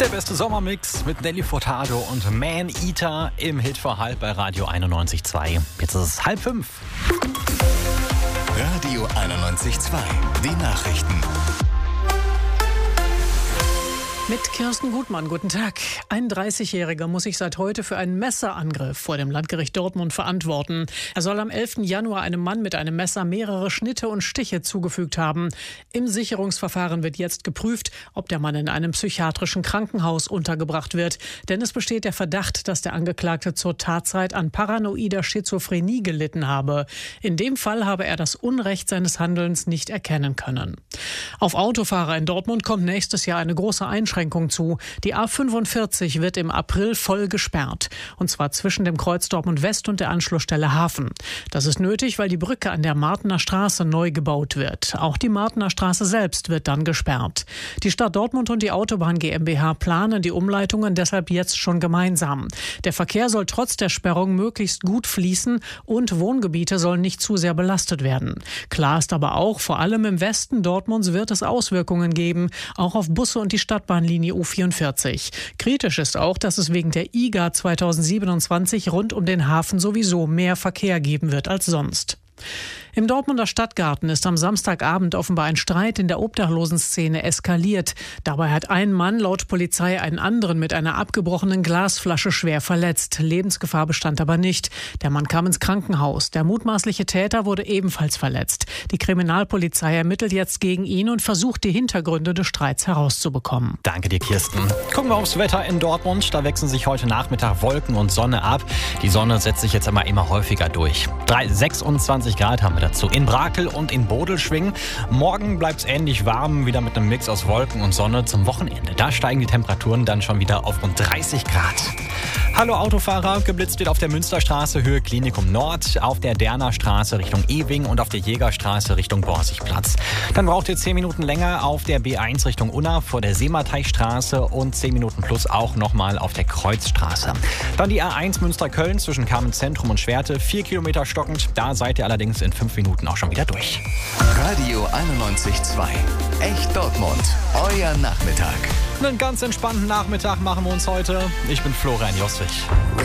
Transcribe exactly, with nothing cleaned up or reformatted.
Der beste Sommermix mit Nelly Furtado und Man Eater im Hit vor halb bei Radio einundneunzig Komma zwei. Jetzt ist es halb fünf. Radio einundneunzig Komma zwei. Die Nachrichten. Mit Kirsten Gutmann, guten Tag. Ein dreißigjähriger muss sich seit heute für einen Messerangriff vor dem Landgericht Dortmund verantworten. Er soll am elften Januar einem Mann mit einem Messer mehrere Schnitte und Stiche zugefügt haben. Im Sicherungsverfahren wird jetzt geprüft, ob der Mann in einem psychiatrischen Krankenhaus untergebracht wird. Denn es besteht der Verdacht, dass der Angeklagte zur Tatzeit an paranoider Schizophrenie gelitten habe. In dem Fall habe er das Unrecht seines Handelns nicht erkennen können. Auf Autofahrer in Dortmund kommt nächstes Jahr eine große Einschränkung zu. Die A fünfundvierzig wird im April voll gesperrt. Und zwar zwischen dem Kreuz Dortmund West und der Anschlussstelle Hafen. Das ist nötig, weil die Brücke an der Martener Straße neu gebaut wird. Auch die Martener Straße selbst wird dann gesperrt. Die Stadt Dortmund und die Autobahn GmbH planen die Umleitungen deshalb jetzt schon gemeinsam. Der Verkehr soll trotz der Sperrung möglichst gut fließen und Wohngebiete sollen nicht zu sehr belastet werden. Klar ist aber auch, vor allem im Westen Dortmunds wird es Auswirkungen geben, auch auf Busse und die Stadtbahnlinie U vierundvierzig. Kritisch ist auch, dass es wegen der I G A zweitausendsiebenundzwanzig rund um den Hafen sowieso mehr Verkehr geben wird als sonst. Im Dortmunder Stadtgarten ist am Samstagabend offenbar ein Streit in der Obdachlosenszene eskaliert. Dabei hat ein Mann laut Polizei einen anderen mit einer abgebrochenen Glasflasche schwer verletzt. Lebensgefahr bestand aber nicht. Der Mann kam ins Krankenhaus. Der mutmaßliche Täter wurde ebenfalls verletzt. Die Kriminalpolizei ermittelt jetzt gegen ihn und versucht, die Hintergründe des Streits herauszubekommen. Danke dir, Kirsten. Gucken wir aufs Wetter in Dortmund. Da wechseln sich heute Nachmittag Wolken und Sonne ab. Die Sonne setzt sich jetzt aber immer häufiger durch. sechsundzwanzig Grad haben wir dazu. In Brakel und in Bodelschwingen. Morgen bleibt es ähnlich warm, wieder mit einem Mix aus Wolken und Sonne zum Wochenende. Da steigen die Temperaturen dann schon wieder auf rund dreißig Grad. Hallo Autofahrer, geblitzt wird auf der Münsterstraße Höhe Klinikum Nord, auf der Derner Straße Richtung Ewing und auf der Jägerstraße Richtung Borsigplatz. Dann braucht ihr zehn Minuten länger auf der B eins Richtung Unna vor der Seemateichstraße und zehn Minuten plus auch nochmal auf der Kreuzstraße. Dann die A eins Münster-Köln zwischen Kamenz-Zentrum und Schwerte, vier Kilometer stockend. Da seid ihr allerdings in fünf Minuten auch schon wieder durch. Radio einundneunzig Komma zwei. Echt Dortmund. Euer Nachmittag. Einen ganz entspannten Nachmittag machen wir uns heute. Ich bin Florian Jossich.